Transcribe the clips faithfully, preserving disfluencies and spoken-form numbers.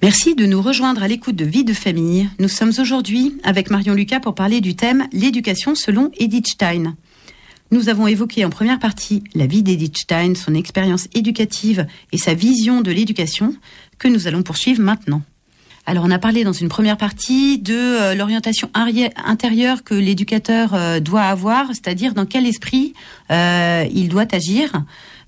Merci de nous rejoindre à l'écoute de Vie de famille. Nous sommes aujourd'hui avec Marion Lucas pour parler du thème « L'éducation selon Edith Stein ». Nous avons évoqué en première partie la vie d'Edith Stein, son expérience éducative et sa vision de l'éducation que nous allons poursuivre maintenant. Alors on a parlé dans une première partie de euh, l'orientation arri- intérieure que l'éducateur euh, doit avoir, c'est-à-dire dans quel esprit euh, il doit agir.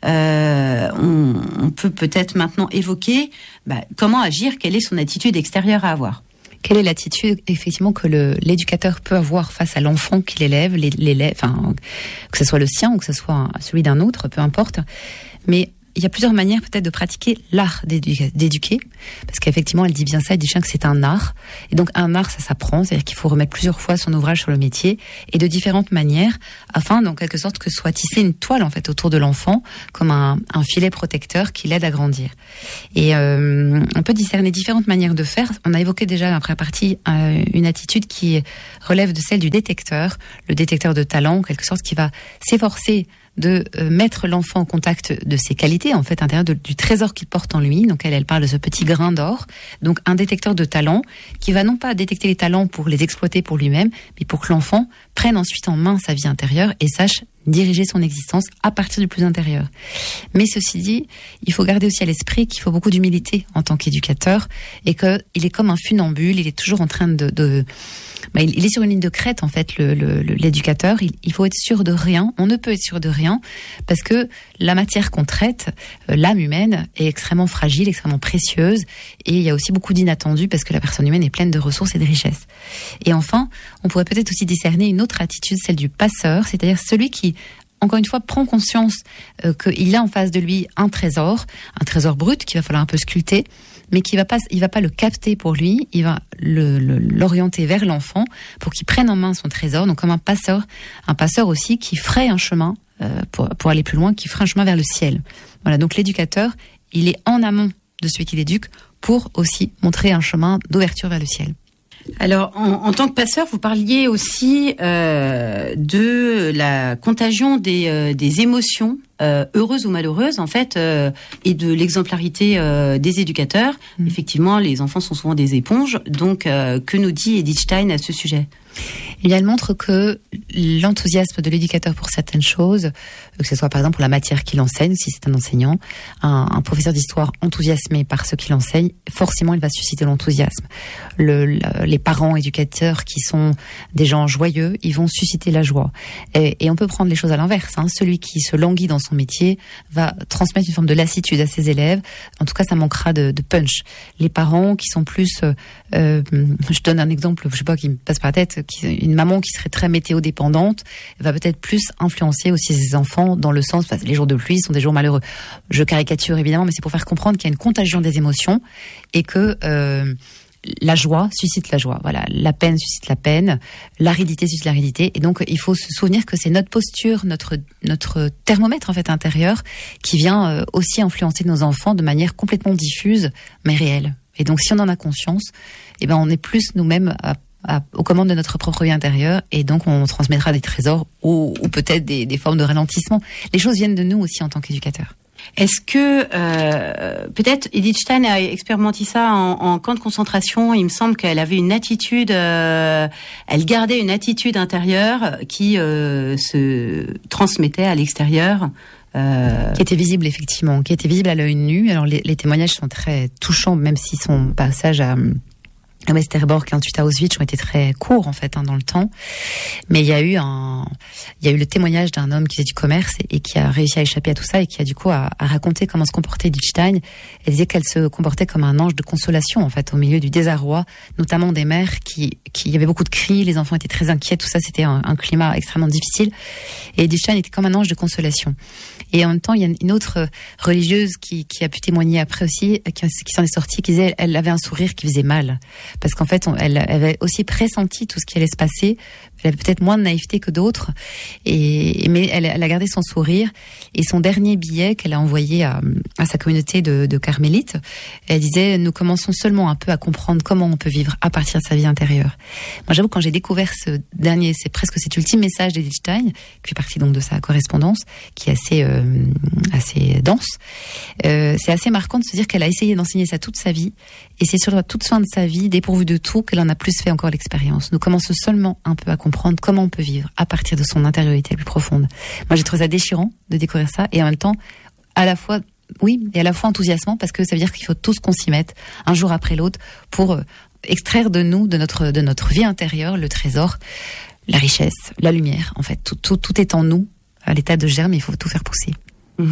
Euh, on, on peut peut-être maintenant évoquer bah, comment agir, quelle est son attitude extérieure à avoir. Quelle est l'attitude effectivement que le, l'éducateur peut avoir face à l'enfant qu'il élève, l'élève, enfin que ce soit le sien ou que ce soit celui d'un autre, peu importe. Mais il y a plusieurs manières peut-être de pratiquer l'art d'éduquer, d'éduquer parce qu'effectivement elle dit bien ça, elle dit bien que c'est un art, et donc un art ça s'apprend, c'est-à-dire qu'il faut remettre plusieurs fois son ouvrage sur le métier et de différentes manières afin en quelque sorte que soit tissée une toile en fait autour de l'enfant comme un, un filet protecteur qui l'aide à grandir. Et euh, on peut discerner différentes manières de faire. On a évoqué déjà dans la première partie euh, une attitude qui relève de celle du détecteur, le détecteur de talent en quelque sorte qui va s'efforcer de euh, mettre l'enfant en contact de ses qualités, en fait, intérieures, de, du trésor qu'il porte en lui. Donc elle, elle parle de ce petit grain d'or. Donc un détecteur de talent qui va non pas détecter les talents pour les exploiter pour lui-même, mais pour que l'enfant prenne ensuite en main sa vie intérieure et sache diriger son existence à partir du plus intérieur. Mais ceci dit, il faut garder aussi à l'esprit qu'il faut beaucoup d'humilité en tant qu'éducateur et qu'il est comme un funambule, il est toujours en train de... de bah, il est sur une ligne de crête en fait, le, le, l'éducateur. Il, il faut être sûr de rien, on ne peut être sûr de rien parce que la matière qu'on traite, euh, l'âme humaine est extrêmement fragile, extrêmement précieuse et il y a aussi beaucoup d'inattendus parce que la personne humaine est pleine de ressources et de richesses. Et enfin, on pourrait peut-être aussi discerner une autre attitude, celle du passeur, c'est-à-dire celui qui encore une fois, prend conscience euh, qu'il a en face de lui un trésor, un trésor brut qu'il va falloir un peu sculpter, mais qu'il va pas, il va pas le capter pour lui, il va le, le, l'orienter vers l'enfant pour qu'il prenne en main son trésor. Donc comme un passeur, un passeur aussi qui ferait un chemin euh, pour, pour aller plus loin, qui ferait un chemin vers le ciel. Voilà, donc l'éducateur, il est en amont de celui qui l'éduque pour aussi montrer un chemin d'ouverture vers le ciel. Alors, en, en tant que passeur, vous parliez aussi euh, de la contagion des, euh, des émotions, euh, heureuses ou malheureuses, en fait, euh, et de l'exemplarité euh, des éducateurs. Mmh. Effectivement, les enfants sont souvent des éponges. Donc, euh, que nous dit Edith Stein à ce sujet ? Eh bien, elle montre que l'enthousiasme de l'éducateur pour certaines choses, que ce soit par exemple pour la matière qu'il enseigne, si c'est un enseignant, un, un professeur d'histoire enthousiasmé par ce qu'il enseigne, forcément il va susciter l'enthousiasme. Le, le, les parents éducateurs qui sont des gens joyeux, ils vont susciter la joie. Et, et on peut prendre les choses à l'inverse. Hein. Celui qui se languit dans son métier va transmettre une forme de lassitude à ses élèves. En tout cas, ça manquera de, de punch. Les parents qui sont plus... Euh, je donne un exemple, je sais pas, qui me passe par la tête, qui, une maman qui serait très météo-dépendante va peut-être plus influencer aussi ses enfants dans le sens, parce que les jours de pluie sont des jours malheureux. Je caricature évidemment, mais c'est pour faire comprendre qu'il y a une contagion des émotions et que euh, la joie suscite la joie. Voilà, la peine suscite la peine, l'aridité suscite l'aridité. Et donc, il faut se souvenir que c'est notre posture, notre notre thermomètre en fait intérieur, qui vient euh, aussi influencer nos enfants de manière complètement diffuse, mais réelle. Et donc, si on en a conscience, eh ben, on est plus nous-mêmes à À, aux commandes de notre propre vie intérieure et donc on transmettra des trésors ou, ou peut-être des, des formes de ralentissement. Les choses viennent de nous aussi en tant qu'éducateurs. Est-ce que euh, peut-être Edith Stein a expérimenté ça en, en camp de concentration. Il me semble qu'elle avait une attitude, euh, elle gardait une attitude intérieure qui euh, se transmettait à l'extérieur. Euh... Qui était visible effectivement, qui était visible à l'œil nu. Alors les, les témoignages sont très touchants, même si son passage à à Westerbork et ensuite à Auschwitz ont été très courts en fait hein, dans le temps, mais il y a eu un, il y a eu le témoignage d'un homme qui faisait du commerce et, et qui a réussi à échapper à tout ça et qui a du coup à, à raconter comment se comportait Edith Stein. Elle disait qu'elle se comportait comme un ange de consolation en fait au milieu du désarroi, notamment des mères qui, qui il y avait beaucoup de cris, les enfants étaient très inquiets, tout ça c'était un, un climat extrêmement difficile et Edith Stein était comme un ange de consolation. Et en même temps, il y a une autre religieuse qui, qui a pu témoigner après aussi, qui, qui s'en est sortie, qui disait elle avait un sourire qui faisait mal. parce qu'en fait, on, elle, elle avait aussi pressenti tout ce qui allait se passer. Elle avait peut-être moins de naïveté que d'autres, et, mais elle, elle a gardé son sourire. Et son dernier billet qu'elle a envoyé à, à sa communauté de, de carmélites, elle disait: nous commençons seulement un peu à comprendre comment on peut vivre à partir de sa vie intérieure. Moi, j'avoue, quand j'ai découvert ce dernier, c'est presque cet ultime message d'Edith Stein, qui fait partie donc de sa correspondance, qui est assez, euh, assez dense, euh, c'est assez marquant de se dire qu'elle a essayé d'enseigner ça toute sa vie, et c'est sur toute fin de sa vie, dépourvue de tout, qu'elle en a plus fait encore l'expérience. Nous commençons seulement un peu à comprendre comment on peut vivre à partir de son intériorité la plus profonde. Moi, j'ai trouvé ça déchirant de découvrir ça, et en même temps, à la fois, oui, et à la fois enthousiasmant, parce que ça veut dire qu'il faut tous qu'on s'y mette, un jour après l'autre, pour euh, extraire de nous, de notre, de notre vie intérieure, le trésor, la richesse, la lumière. En fait, tout, tout, tout est en nous, à l'état de germe, il faut tout faire pousser. Mmh.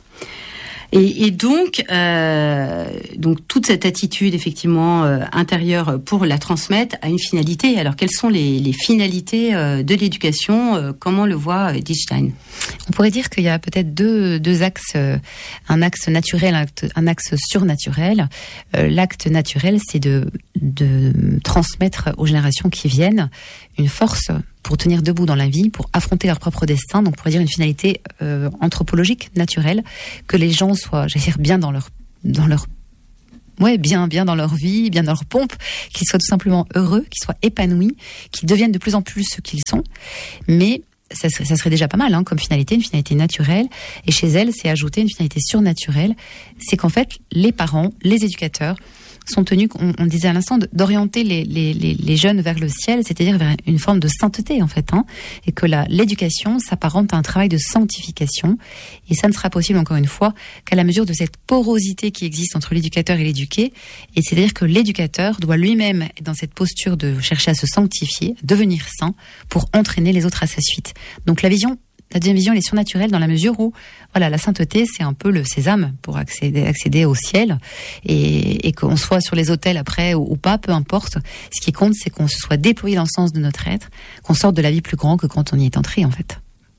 Et, et donc, euh, donc toute cette attitude effectivement euh, intérieure pour la transmettre a une finalité. Alors, quelles sont les, les finalités euh, de l'éducation euh, Comment le voit Edith Stein? On pourrait dire qu'il y a peut-être deux, deux axes, euh, un axe naturel, un, un axe surnaturel. Euh, l'acte naturel, c'est de, de transmettre aux générations qui viennent une force pour tenir debout dans la vie, pour affronter leur propre destin. Donc, on pourrait dire une finalité euh, anthropologique, naturelle, que les gens soient, j'allais dire, bien dans leur, dans leur, ouais, bien, bien dans leur vie, bien dans leur pompe, qu'ils soient tout simplement heureux, qu'ils soient épanouis, qu'ils deviennent de plus en plus ce qu'ils sont. Mais ça serait, ça serait déjà pas mal, hein, comme finalité, une finalité naturelle. Et chez elle, c'est ajouter une finalité surnaturelle. C'est qu'en fait, les parents, les éducateurs, sont tenus, on, on disait à l'instant, d'orienter les, les, les, les jeunes vers le ciel, c'est-à-dire vers une forme de sainteté, en fait, hein, et que la, l'éducation s'apparente à un travail de sanctification, et ça ne sera possible, encore une fois, qu'à la mesure de cette porosité qui existe entre l'éducateur et l'éduqué, et c'est-à-dire que l'éducateur doit lui-même être dans cette posture de chercher à se sanctifier, devenir saint, pour entraîner les autres à sa suite. Donc la vision, la deuxième vision, elle est surnaturelle dans la mesure où, voilà, la sainteté, c'est un peu le sésame pour accéder, accéder au ciel, et, et qu'on soit sur les autels après ou, ou pas, peu importe. Ce qui compte, c'est qu'on se soit déployé dans le sens de notre être, qu'on sorte de la vie plus grand que quand on y est entré, en fait.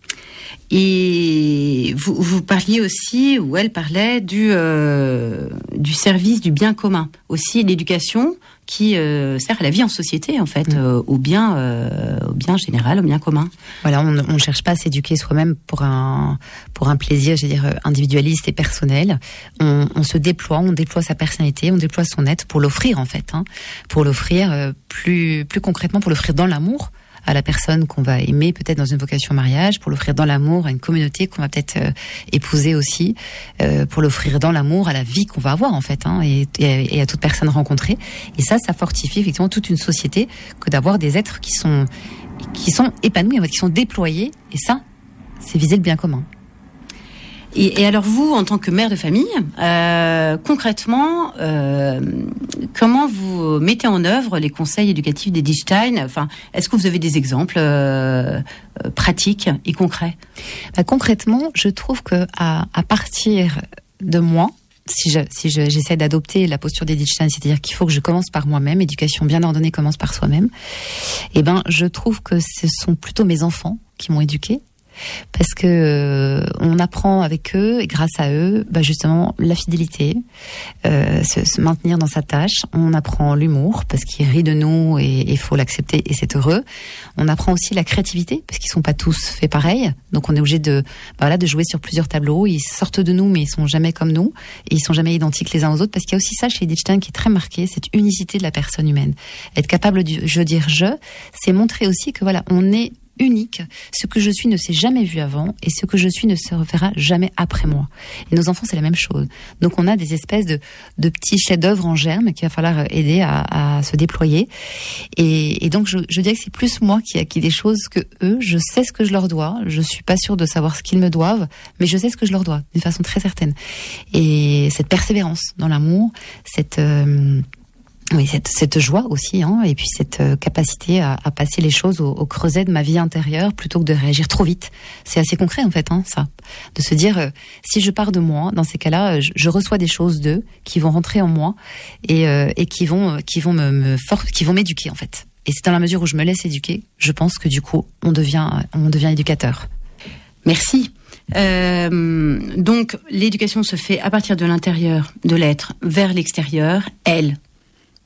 Et vous, vous parliez aussi, ou elle parlait, du, euh, du service du bien commun. Aussi l'éducation qui euh, sert à la vie en société, en fait, mmh. euh, au bien, euh, au bien général, au bien commun. Voilà, on ne cherche pas à s'éduquer soi-même pour un, pour un plaisir, je veux dire, individualiste et personnel. On, on se déploie, on déploie sa personnalité, on déploie son être pour l'offrir, en fait, hein, pour l'offrir euh, plus, plus concrètement, pour l'offrir dans l'amour à la personne qu'on va aimer peut-être dans une vocation mariage, pour l'offrir dans l'amour à une communauté qu'on va peut-être euh, épouser aussi, euh, pour l'offrir dans l'amour à la vie qu'on va avoir en fait, hein, et, et, et à toute personne rencontrée. Et ça, ça fortifie effectivement toute une société que d'avoir des êtres qui sont qui sont épanouis, en fait, qui sont déployés. Et ça, c'est viser le bien commun. Et, et alors vous, en tant que mère de famille, euh, concrètement, euh, comment vous mettez en œuvre les conseils éducatifs d'Edith Stein ? Enfin, est-ce que vous avez des exemples euh, euh, pratiques et concrets ? Bah, concrètement, je trouve que à, à partir de moi, si je, si je, j'essaie d'adopter la posture d'Edith Stein, c'est-à-dire qu'il faut que je commence par moi-même, éducation bien ordonnée commence par soi-même, eh ben, je trouve que ce sont plutôt mes enfants qui m'ont éduquée. Parce que euh, on apprend avec eux et grâce à eux, bah justement la fidélité, euh, se, se maintenir dans sa tâche. On apprend l'humour parce qu'ils rient de nous et il faut l'accepter et c'est heureux. On apprend aussi la créativité parce qu'ils sont pas tous faits pareil, donc on est obligé de bah voilà de jouer sur plusieurs tableaux. Ils sortent de nous mais ils sont jamais comme nous et ils sont jamais identiques les uns aux autres parce qu'il y a aussi ça chez Edith Stein qui est très marqué, cette unicité de la personne humaine. Être capable de je dire je, c'est montrer aussi que voilà on est unique. Ce que je suis ne s'est jamais vu avant et ce que je suis ne se reverra jamais après moi. Et nos enfants, c'est la même chose. Donc, on a des espèces de, de petits chefs-d'œuvre en germe qu'il va falloir aider à, à se déployer. Et, et donc, je, je dirais que c'est plus moi qui acquis des choses que eux. Je sais ce que je leur dois. Je suis pas sûre de savoir ce qu'ils me doivent, mais je sais ce que je leur dois d'une façon très certaine. Et cette persévérance dans l'amour, cette... Euh, Oui, cette, cette joie aussi, hein, et puis cette euh, capacité à, à passer les choses au, au creuset de ma vie intérieure plutôt que de réagir trop vite. C'est assez concret en fait, hein, ça, de se dire euh, si je pars de moi, dans ces cas-là, je, je reçois des choses d'eux qui vont rentrer en moi et, euh, et qui vont, qui vont me, me for- qui vont m'éduquer en fait. Et c'est dans la mesure où je me laisse éduquer, je pense que du coup, on devient, on devient éducateur. Merci. Euh, donc, l'éducation se fait à partir de l'intérieur de l'être vers l'extérieur, elle.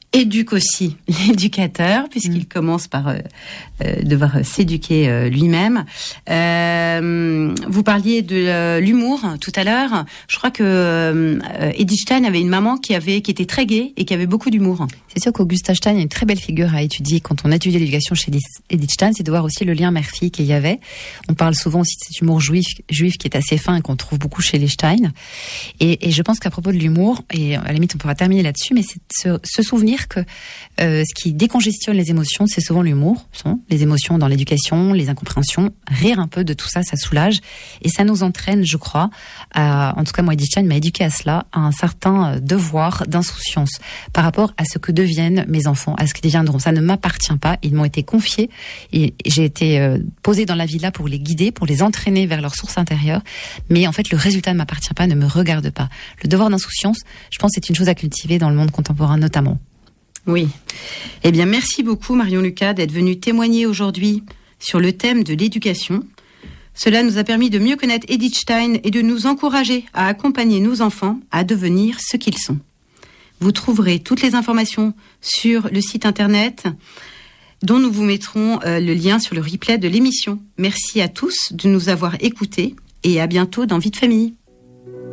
éduque aussi l'éducateur, puisqu'il mmh. commence par euh, euh, devoir s'éduquer euh, lui-même. Euh, vous parliez de euh, l'humour tout à l'heure. Je crois que euh, Edith Stein avait une maman qui avait qui était très gaie et qui avait beaucoup d'humour. C'est sûr qu'Augusta Stein est une très belle figure à étudier quand on étudie l'éducation chez Edith Stein, c'est de voir aussi le lien mère-fille qu'il y avait. On parle souvent aussi de cet humour juif, juif qui est assez fin et qu'on trouve beaucoup chez les Stein. Et, et je pense qu'à propos de l'humour, et à la limite on pourra terminer là-dessus, mais c'est se, se souvenir que euh, ce qui décongestionne les émotions, c'est souvent l'humour, sont les émotions dans l'éducation, les incompréhensions. Rire un peu de tout ça, ça soulage et ça nous entraîne, je crois, à, en tout cas moi Edith Stein m'a éduqué à cela, à un certain devoir d'insouciance par rapport à ce que deviennent mes enfants, à ce qu'ils deviendront. Ça ne m'appartient pas, ils m'ont été confiés et j'ai été euh, posée dans la vie là pour les guider, pour les entraîner vers leur source intérieure, mais en fait le résultat ne m'appartient pas, ne me regarde pas. Le devoir d'insouciance, je pense, c'est une chose à cultiver dans le monde contemporain notamment. Oui. Eh bien, merci beaucoup Marion Lucas d'être venue témoigner aujourd'hui sur le thème de l'éducation. Cela nous a permis de mieux connaître Edith Stein et de nous encourager à accompagner nos enfants à devenir ce qu'ils sont. Vous trouverez toutes les informations sur le site internet dont nous vous mettrons euh, le lien sur le replay de l'émission. Merci à tous de nous avoir écoutés et à bientôt dans Vie de famille.